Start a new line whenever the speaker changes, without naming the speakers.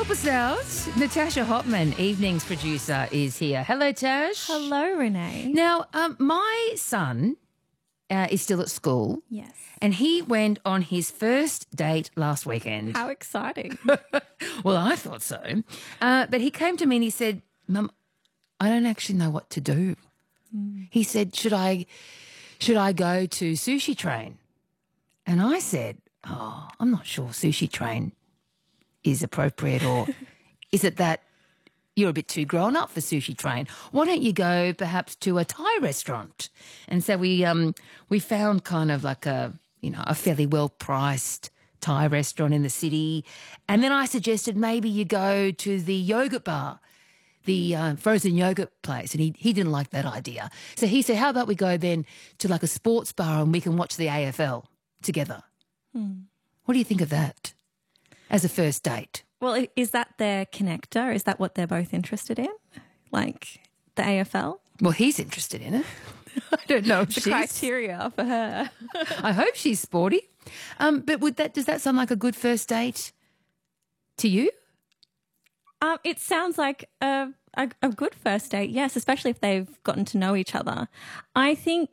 help us out, Natasha Hopman, evenings producer, is here. Hello, Tash.
Hello, Renee.
Now, my son is still at school.
Yes.
And he went on his first date last weekend.
How exciting.
Well, I thought so. But he came to me and he said, Mum, I don't actually know what to do. He said, should I go to Sushi Train? And I said, I'm not sure Sushi Train is appropriate, or is it that you're a bit too grown up for Sushi Train? Why don't you go perhaps to a Thai restaurant? And so we found kind of like a fairly well-priced Thai restaurant in the city. And then I suggested maybe you go to the yogurt bar, the frozen yogurt place, and he didn't like that idea. So he said, how about we go then to like a sports bar and we can watch the AFL together? What do you think of that as a first date?
Well, is that their connector? Is that what they're both interested in? Like the AFL?
Well, he's interested in it. I don't know if
The criteria for her.
I hope she's sporty. But does that sound like a good first date to you?
It sounds like a good first date, yes, especially if they've gotten to know each other. I think